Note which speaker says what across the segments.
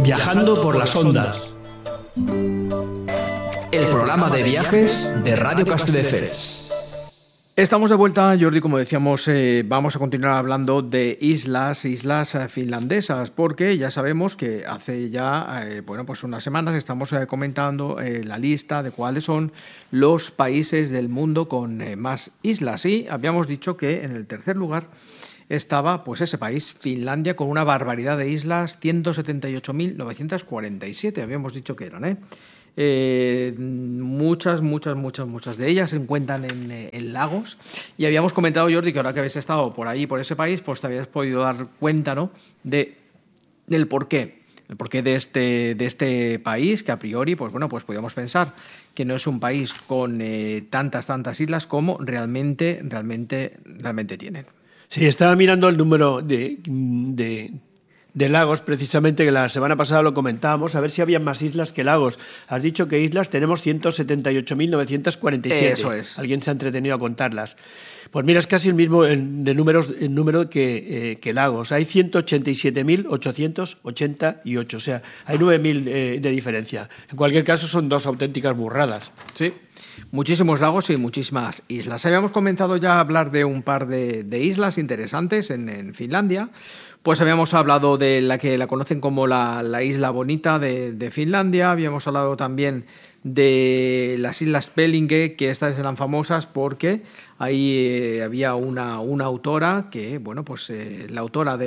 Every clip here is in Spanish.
Speaker 1: Viajando por las ondas. El programa de viajes de Radio Castelldefels. Estamos de vuelta, Jordi. Como decíamos, vamos a continuar hablando de islas finlandesas, porque ya sabemos que hace ya pues unas semanas estamos comentando la lista de cuáles son los países del mundo con más islas, y habíamos dicho que en el tercer lugar estaba pues ese país, Finlandia, con una barbaridad de islas, 178.947, habíamos dicho que eran, muchas de ellas se encuentran en lagos, y habíamos comentado, Jordi, que ahora que habéis estado por ahí, por ese país, pues te habías podido dar cuenta, ¿no?, del porqué. El porqué de este país, que a priori, pues bueno, pues podíamos pensar que no es un país con tantas islas como realmente tienen.
Speaker 2: Sí, estaba mirando el número de lagos, precisamente, que la semana pasada lo comentábamos, a ver si había más islas que lagos. Has dicho que islas tenemos 178.947.
Speaker 1: Eso es.
Speaker 2: Alguien se ha entretenido a contarlas. Pues mira, es casi el mismo el número que lagos. Hay 187.888, o sea, hay 9.000 de diferencia. En cualquier caso, son dos auténticas burradas.
Speaker 1: Sí. Muchísimos lagos y muchísimas islas. Habíamos comenzado ya a hablar de un par de islas interesantes en Finlandia. Pues habíamos hablado de la que la conocen como la isla bonita de Finlandia. Habíamos hablado también de las islas Pellinge, que estas eran famosas porque ahí había una autora que, bueno, pues la autora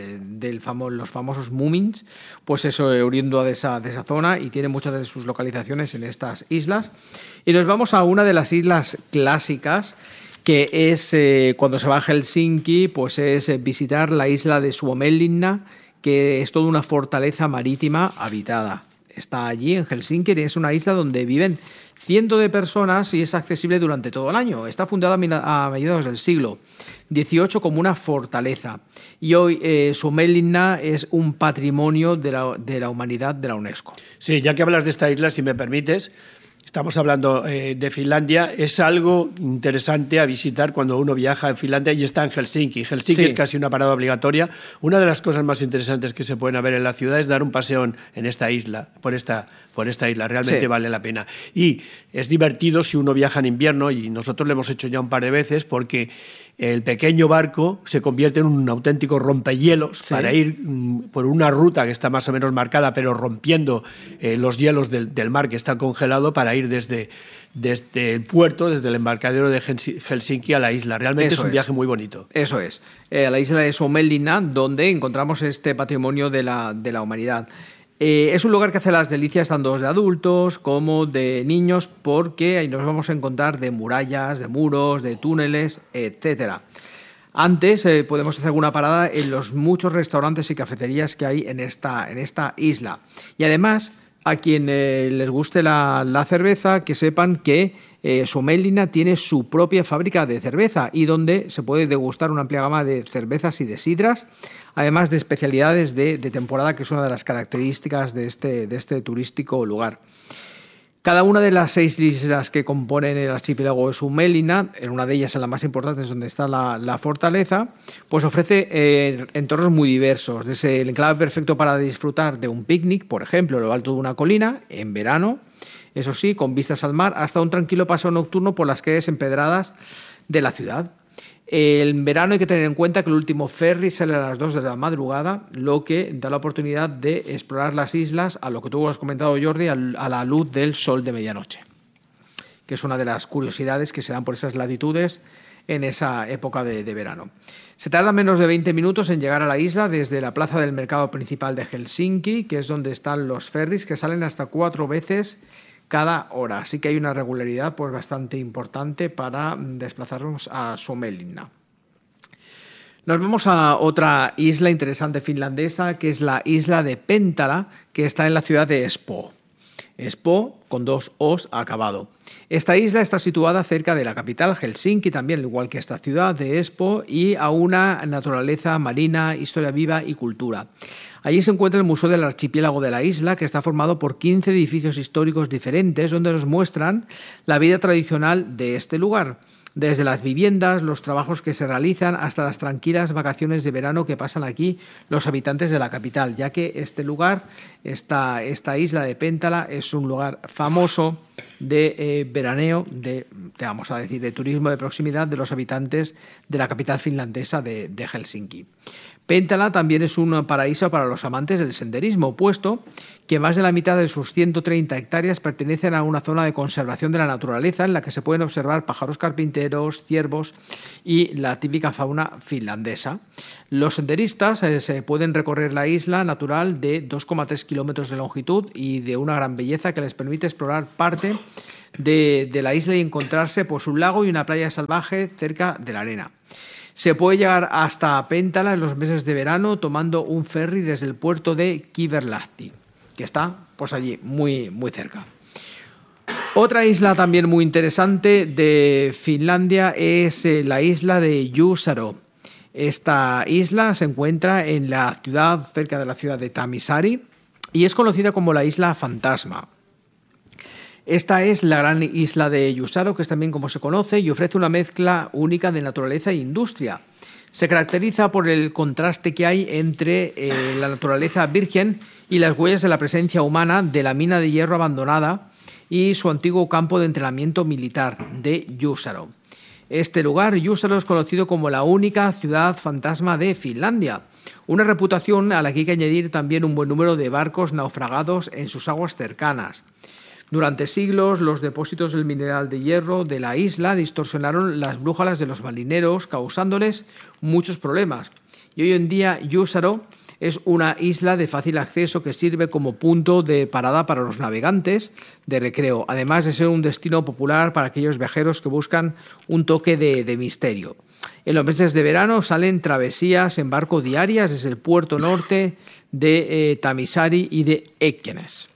Speaker 1: los famosos Mumin's, pues eso, oriunda de esa zona, y tiene muchas de sus localizaciones en estas islas. Y nos vamos a una de las islas clásicas, que es cuando se va a Helsinki, pues es visitar la isla de Suomenlinna, que es toda una fortaleza marítima habitada. Está allí en Helsinki, y es una isla donde viven cientos de personas y es accesible durante todo el año. Está fundada a mediados del siglo XVIII como una fortaleza, y hoy Suomenlinna es un patrimonio de la humanidad de la UNESCO.
Speaker 2: Sí, ya que hablas de esta isla, si me permites, estamos hablando de Finlandia, es algo interesante a visitar cuando uno viaja en Finlandia y está en Helsinki. Helsinki sí. Es casi una parada obligatoria. Una de las cosas más interesantes que se pueden ver en la ciudad es dar un paseo en esta isla, por esta isla. Realmente sí. Vale la pena. Y es divertido si uno viaja en invierno, y nosotros lo hemos hecho ya un par de veces, porque el pequeño barco se convierte en un auténtico rompehielos, sí, para ir por una ruta que está más o menos marcada, pero rompiendo los hielos del mar que está congelado, para ir desde el puerto, desde el embarcadero de Helsinki a la isla. Realmente es un viaje muy bonito.
Speaker 1: Eso es. A la isla de Suomenlinna, donde encontramos este patrimonio de la humanidad. Es un lugar que hace las delicias tanto de adultos como de niños, porque ahí nos vamos a encontrar de murallas, de muros, de túneles, etc. Antes podemos hacer alguna parada en los muchos restaurantes y cafeterías que hay en esta isla. Y además, a quien les guste la cerveza, que sepan que Suomenlinna tiene su propia fábrica de cerveza, y donde se puede degustar una amplia gama de cervezas y de sidras, además de especialidades de temporada, que es una de las características de este turístico lugar. Cada una de las 6 islas que componen el archipiélago de Suomenlinna, en una de ellas, en la más importante, es donde está la fortaleza, pues ofrece entornos muy diversos, desde el enclave perfecto para disfrutar de un picnic, por ejemplo, en lo alto de una colina, en verano, eso sí, con vistas al mar, hasta un tranquilo paseo nocturno por las calles empedradas de la ciudad. En verano hay que tener en cuenta que el último ferry sale a las 2 de la madrugada, lo que da la oportunidad de explorar las islas, a lo que tú has comentado, Jordi, a la luz del sol de medianoche, que es una de las curiosidades que se dan por esas latitudes en esa época de verano. Se tarda menos de 20 minutos en llegar a la isla desde la plaza del mercado principal de Helsinki, que es donde están los ferries, que salen hasta 4 veces cada hora. Así que hay una regularidad pues bastante importante para desplazarnos a Suomenlinna. Nos vamos a otra isla interesante finlandesa, que es la isla de Pentala, que está en la ciudad de Espoo. Espoo con 2 O's acabado. Esta isla está situada cerca de la capital, Helsinki, también, al igual que esta ciudad de Espoo, y a una naturaleza marina, historia viva y cultura. Allí se encuentra el Museo del Archipiélago de la isla, que está formado por 15 edificios históricos diferentes, donde nos muestran la vida tradicional de este lugar. Desde las viviendas, los trabajos que se realizan, hasta las tranquilas vacaciones de verano que pasan aquí los habitantes de la capital, ya que este lugar, esta isla de Pentala, es un lugar famoso de veraneo, vamos a decir, de turismo de proximidad de los habitantes de la capital finlandesa de Helsinki. Pentala también es un paraíso para los amantes del senderismo, puesto que más de la mitad de sus 130 hectáreas pertenecen a una zona de conservación de la naturaleza en la que se pueden observar pájaros carpinteros, ciervos y la típica fauna finlandesa. Los senderistas se pueden recorrer la isla natural de 2,3 kilómetros de longitud y de una gran belleza que les permite explorar parte de la isla y encontrarse pues, un lago y una playa salvaje cerca de la arena. Se puede llegar hasta Pentala en los meses de verano tomando un ferry desde el puerto de Kiverlahti, que está pues allí muy, muy cerca. Otra isla también muy interesante de Finlandia es la isla de Juusaari. Esta isla se encuentra en la ciudad, cerca de la ciudad de Tamisaari, y es conocida como la isla fantasma. Esta es la gran isla de Juusaari, que es también como se conoce, y ofrece una mezcla única de naturaleza e industria. Se caracteriza por el contraste que hay entre la naturaleza virgen y las huellas de la presencia humana de la mina de hierro abandonada y su antiguo campo de entrenamiento militar de Juusaari. Este lugar, Juusaari, es conocido como la única ciudad fantasma de Finlandia, una reputación a la que hay que añadir también un buen número de barcos naufragados en sus aguas cercanas. Durante siglos, los depósitos del mineral de hierro de la isla distorsionaron las brújulas de los marineros, causándoles muchos problemas. Y hoy en día, Juusaari es una isla de fácil acceso que sirve como punto de parada para los navegantes de recreo, además de ser un destino popular para aquellos viajeros que buscan un toque de misterio. En los meses de verano salen travesías en barco diarias desde el puerto norte de Tamisaari y de Ekenes.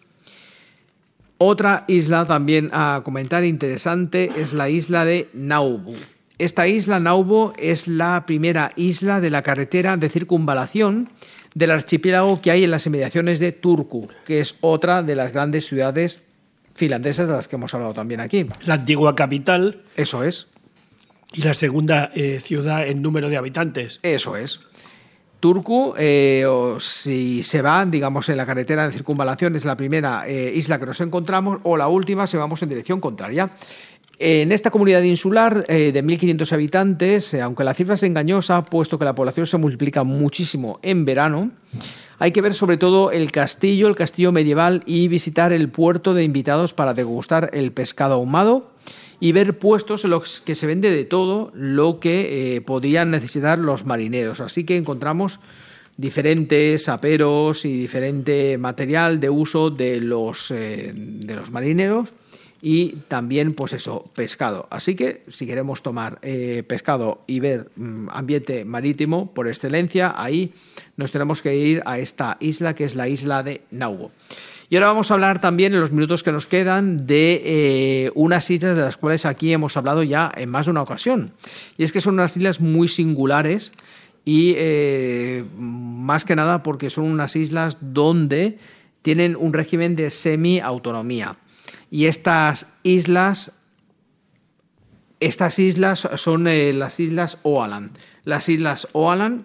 Speaker 1: Otra isla también a comentar interesante es la isla de Nauvoo. Esta isla, Nauvoo, es la primera isla de la carretera de circunvalación del archipiélago que hay en las inmediaciones de Turku, que es otra de las grandes ciudades finlandesas de las que hemos hablado también aquí.
Speaker 2: La antigua capital.
Speaker 1: Eso es.
Speaker 2: Y la segunda ciudad en número de habitantes.
Speaker 1: Eso es. Turku, si se va, digamos, en la carretera de circunvalación, es la primera isla que nos encontramos, o la última si vamos en dirección contraria. En esta comunidad insular de 1.500 habitantes, aunque la cifra es engañosa, puesto que la población se multiplica muchísimo en verano, hay que ver sobre todo el castillo medieval y visitar el puerto de invitados para degustar el pescado ahumado y ver puestos en los que se vende de todo lo que podrían necesitar los marineros. Así que encontramos diferentes aperos y diferente material de uso de los marineros y también, pues eso, pescado. Así que si queremos tomar pescado y ver ambiente marítimo por excelencia, ahí nos tenemos que ir a esta isla, que es la isla de Nauvoo. Y ahora vamos a hablar también, en los minutos que nos quedan, de unas islas de las cuales aquí hemos hablado ya en más de una ocasión. Y es que son unas islas muy singulares y más que nada porque son unas islas donde tienen un régimen de semi-autonomía. Y estas islas son las Islas Åland. Las Islas Åland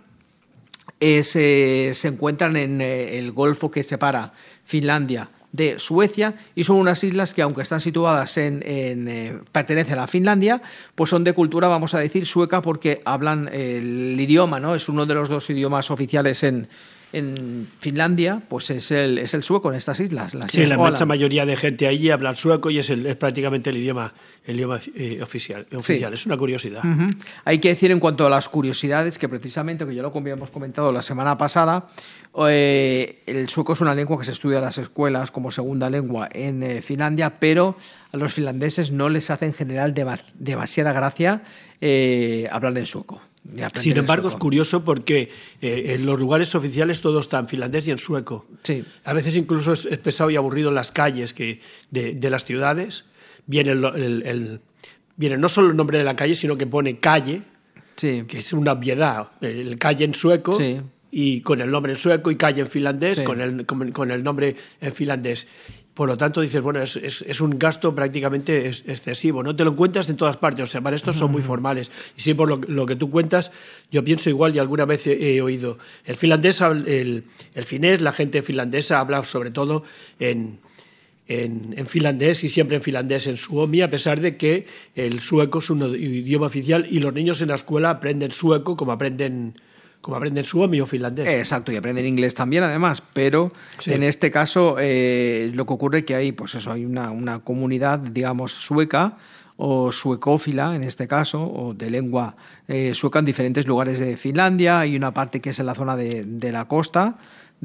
Speaker 1: se encuentran en el golfo que separa Finlandia de Suecia y son unas islas que, aunque están situadas pertenecen a Finlandia, pues son de cultura, vamos a decir, sueca, porque hablan el idioma, ¿no? Es uno de los dos idiomas oficiales en Finlandia, pues es el sueco en estas islas.
Speaker 2: Sí, la inmensa mayoría de gente allí habla sueco y es prácticamente el idioma oficial. Sí. Es una curiosidad.
Speaker 1: Uh-huh. Hay que decir en cuanto a las curiosidades que precisamente, que ya lo habíamos comentado la semana pasada, el sueco es una lengua que se estudia en las escuelas como segunda lengua en Finlandia, pero a los finlandeses no les hace en general demasiada gracia hablar en sueco.
Speaker 2: Sin embargo, es curioso porque en los lugares oficiales todo está en finlandés y en sueco.
Speaker 1: Sí.
Speaker 2: A veces incluso es pesado y aburrido en las calles de las ciudades. Viene no solo el nombre de la calle, sino que pone calle,
Speaker 1: sí,
Speaker 2: que es una obviedad. El calle en sueco,
Speaker 1: sí,
Speaker 2: y con el nombre en sueco y calle en finlandés, sí, con el nombre en finlandés. Por lo tanto, dices, bueno, es un gasto prácticamente excesivo. No te lo encuentras en todas partes. O sea, para estos son muy formales. Y sí, por lo que tú cuentas, yo pienso igual y alguna vez he oído. El finlandés, el finés, la gente finlandesa habla sobre todo en finlandés y siempre en finlandés en suomi, a pesar de que el sueco es un idioma oficial y los niños en la escuela aprenden sueco como aprenden suomi o finlandés.
Speaker 1: Exacto, y aprenden inglés también, además, pero sí, en este caso lo que ocurre es que hay, pues eso, hay una comunidad, digamos, sueca o suecófila, en este caso, o de lengua sueca en diferentes lugares de Finlandia. Hay una parte que es en la zona de la costa,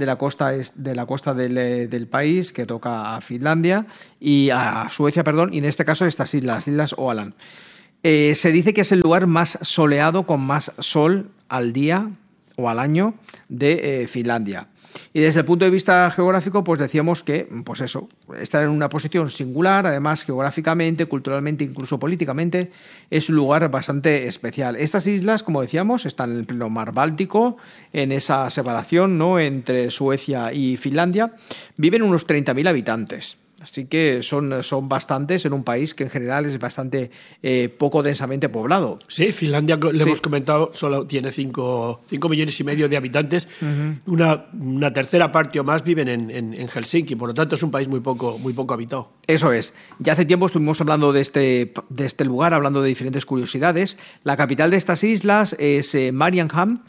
Speaker 1: del país, que toca a Finlandia y a Suecia, perdón, y en este caso estas islas Åland. Se dice que es el lugar más soleado, con más sol al día o al año de Finlandia. Y desde el punto de vista geográfico, pues decíamos que, pues eso, estar en una posición singular, además geográficamente, culturalmente, incluso políticamente, es un lugar bastante especial. Estas islas, como decíamos, están en el pleno mar Báltico, en esa separación, ¿no?, entre Suecia y Finlandia. Viven unos 30.000 habitantes. Así que son bastantes en un país que en general es bastante poco densamente poblado.
Speaker 2: Sí, Finlandia, le hemos comentado, solo tiene 5 millones y medio de habitantes. Una tercera parte o más viven en Helsinki, por lo tanto es un país muy poco habitado.
Speaker 1: Eso es. Ya hace tiempo estuvimos hablando de este lugar, hablando de diferentes curiosidades. La capital de estas islas es Mariehamn,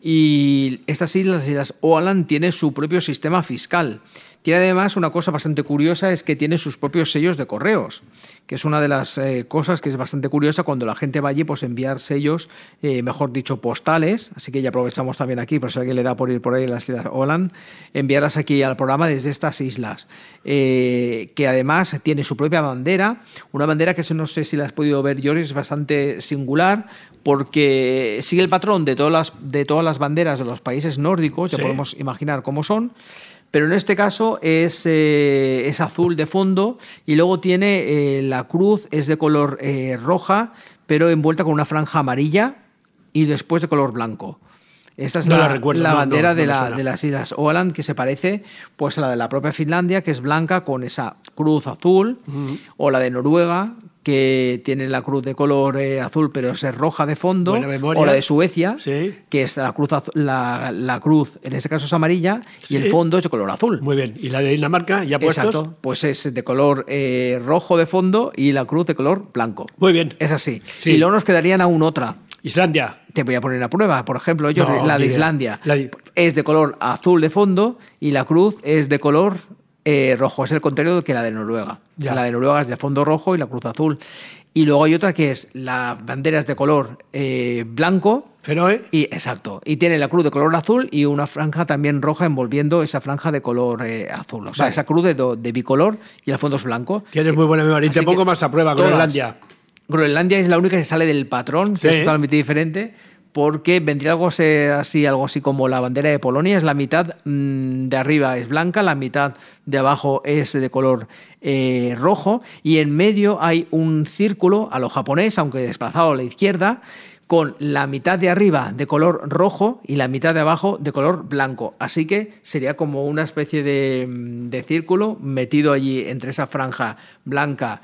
Speaker 1: y estas islas Åland, tienen su propio sistema fiscal. Tiene además una cosa bastante curiosa, es que tiene sus propios sellos de correos, que es una de las cosas que es bastante curiosa cuando la gente va allí, pues enviar sellos, mejor dicho, postales. Así que ya aprovechamos también aquí, por si alguien le da por ir por ahí a las islas Åland, enviarlas aquí al programa desde estas islas, que además tiene su propia bandera, una bandera que no sé si la has podido ver, Jordi, es bastante singular, porque sigue el patrón de todas las banderas de los países nórdicos, ya podemos imaginar cómo son. Pero en este caso es azul de fondo, y luego tiene la cruz, es de color roja, pero envuelta con una franja amarilla y después de color blanco. Esta es la bandera de las islas Åland, que se parece pues a la de la propia Finlandia, que es blanca con esa cruz azul, o la de Noruega, que tiene la cruz de color azul pero es roja de fondo, o la de Suecia, que es la cruz en ese caso es amarilla, y el fondo es de color azul.
Speaker 2: Muy bien. ¿Y la de Dinamarca, ya puestos?
Speaker 1: Exacto, pues es de color rojo de fondo y la cruz de color blanco.
Speaker 2: Muy bien.
Speaker 1: Es así. Sí. Y luego nos quedarían aún otra.
Speaker 2: Islandia.
Speaker 1: Te voy a poner a prueba. Por ejemplo, la de Islandia es de color azul de fondo y la cruz es de color rojo. Es el contrario que la de Noruega. La de Noruega es de fondo rojo y la cruz azul. Y luego hay otra que es la bandera es de color blanco.
Speaker 2: Feroe.
Speaker 1: Exacto. Y tiene la cruz de color azul y una franja también roja envolviendo esa franja de color azul. O sea, esa cruz de bicolor, y el fondo es blanco.
Speaker 2: Tienes muy buena memoria. Y te pongo más a prueba, Groenlandia.
Speaker 1: Groenlandia es la única que sale del patrón, que es totalmente diferente, porque vendría algo así como la bandera de Polonia. Es la mitad de arriba es blanca, la mitad de abajo es de color rojo, y en medio hay un círculo a lo japonés, aunque desplazado a la izquierda, con la mitad de arriba de color rojo y la mitad de abajo de color blanco. Así que sería como una especie de círculo metido allí entre esa franja blanca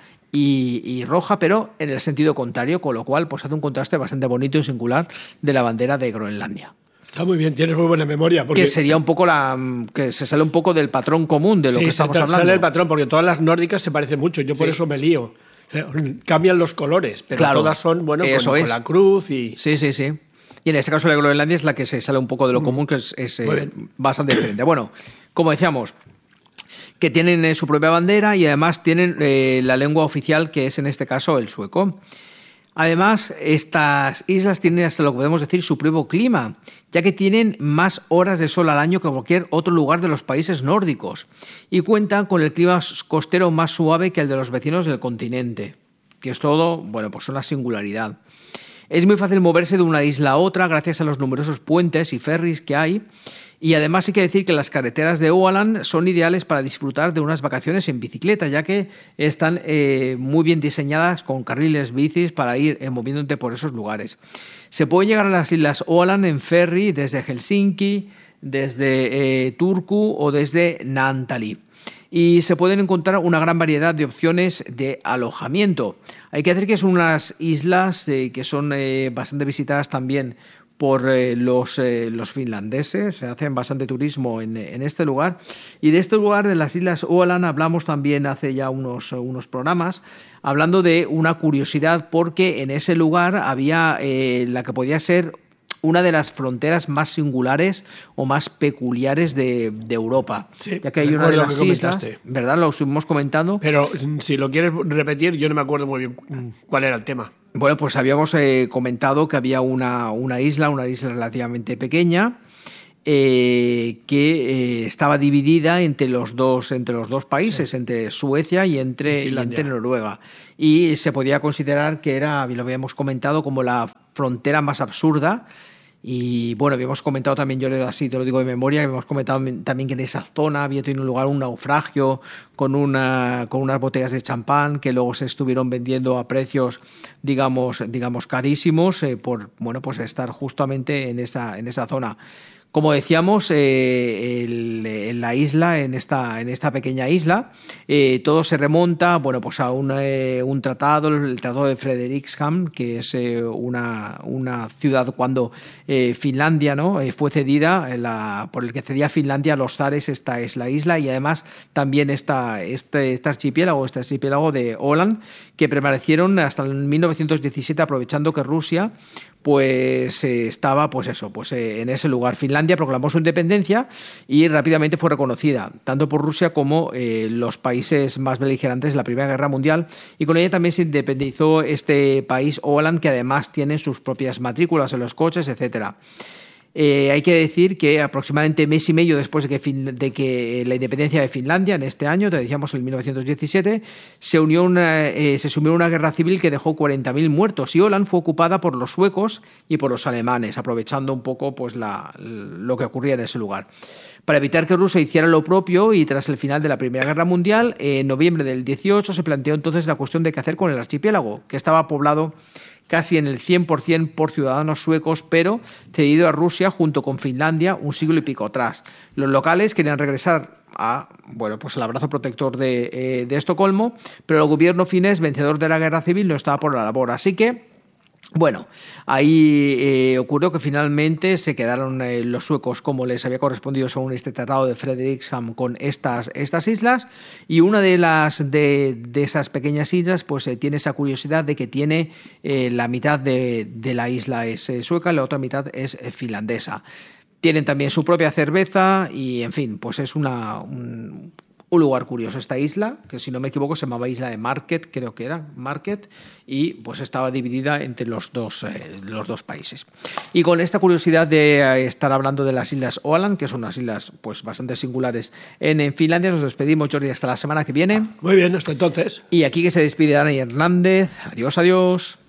Speaker 1: y roja, pero en el sentido contrario, con lo cual pues hace un contraste bastante bonito y singular de la bandera de Groenlandia.
Speaker 2: Está muy bien, tienes muy buena memoria.
Speaker 1: Porque que sería un poco que se sale un poco del patrón común de lo que estamos hablando.
Speaker 2: Sale el patrón, porque todas las nórdicas se parecen mucho. Yo por eso me lío. O sea, cambian los colores, pero todas son con la cruz y...
Speaker 1: Sí. Y en este caso la Groenlandia es la que se sale un poco de lo común, que es bastante diferente. Bueno, como decíamos, que tienen su propia bandera y además tienen la lengua oficial, que es en este caso el sueco. Además, estas islas tienen, hasta lo que podemos decir, su propio clima, ya que tienen más horas de sol al año que cualquier otro lugar de los países nórdicos, y cuentan con el clima costero más suave que el de los vecinos del continente, que es todo, pues una singularidad. Es muy fácil moverse de una isla a otra gracias a los numerosos puentes y ferries que hay. Y además hay que decir que las carreteras de Åland son ideales para disfrutar de unas vacaciones en bicicleta, ya que están muy bien diseñadas con carriles bicis para ir moviéndote por esos lugares. Se puede llegar a las islas Åland en ferry desde Helsinki, desde Turku o desde Naantali. Y se pueden encontrar una gran variedad de opciones de alojamiento. Hay que decir que son unas islas que son bastante visitadas también por los finlandeses. Se hacen bastante turismo en este lugar. Y de este lugar, de las Islas Åland, hablamos también hace ya unos programas, hablando de una curiosidad, porque en ese lugar había la que podía ser una de las fronteras más singulares o más peculiares de Europa.
Speaker 2: Sí,
Speaker 1: ya que hay una de las islas,
Speaker 2: comentaste.
Speaker 1: ¿Verdad? Lo estuvimos comentando.
Speaker 2: Pero si lo quieres repetir, yo no me acuerdo muy bien cuál era el tema.
Speaker 1: Bueno, pues habíamos comentado que había una isla relativamente pequeña, que estaba dividida entre los dos países, sí, entre Suecia y entre Noruega. Y se podía considerar que era, lo habíamos comentado, como la frontera más absurda. Y bueno, habíamos comentado también, yo así te lo digo de memoria, habíamos comentado también que en esa zona había tenido lugar un naufragio con unas botellas de champán que luego se estuvieron vendiendo a precios, digamos carísimos, por pues estar justamente en esa zona. Como decíamos, en la isla, en esta pequeña isla, todo se remonta, pues a un tratado, el Tratado de Frederikshamn, que es una ciudad cuando Finlandia, ¿no?, fue cedida, por el que cedía Finlandia a los zares. Esta es la isla, y además también este archipiélago de Åland, que permanecieron hasta el 1917, aprovechando que Rusia estaba en ese lugar. Finlandia proclamó su independencia y rápidamente fue reconocida tanto por Rusia como los países más beligerantes de la Primera Guerra Mundial, y con ella también se independizó este país Åland, que además tiene sus propias matrículas en los coches, etcétera. Hay que decir que aproximadamente mes y medio después de que la independencia de Finlandia, en este año, te decíamos en 1917, se sumió en una guerra civil que dejó 40.000 muertos, y Åland fue ocupada por los suecos y por los alemanes, aprovechando un poco lo que ocurría en ese lugar. Para evitar que Rusia hiciera lo propio, y tras el final de la Primera Guerra Mundial, en noviembre del 18 se planteó entonces la cuestión de qué hacer con el archipiélago, que estaba poblado casi en el 100% por ciudadanos suecos, pero cedido a Rusia junto con Finlandia un siglo y pico atrás. Los locales querían regresar al abrazo protector de Estocolmo, pero el gobierno finés, vencedor de la guerra civil, no estaba por la labor. Así que ahí ocurrió que finalmente se quedaron los suecos, como les había correspondido según este tratado de Frederikshamn, con estas islas, y una de esas pequeñas islas tiene esa curiosidad de que tiene la mitad de la isla es sueca y la otra mitad es finlandesa. Tienen también su propia cerveza y, en fin, es un lugar curioso esta isla, que si no me equivoco se llamaba Isla de Market, creo que era Market, y estaba dividida entre los dos países. Y con esta curiosidad de estar hablando de las Islas Åland, que son unas islas bastante singulares en Finlandia, nos despedimos, Jordi, hasta la semana que viene.
Speaker 2: Muy bien, hasta entonces.
Speaker 1: Y aquí que se despide Dani Hernández. Adiós, adiós.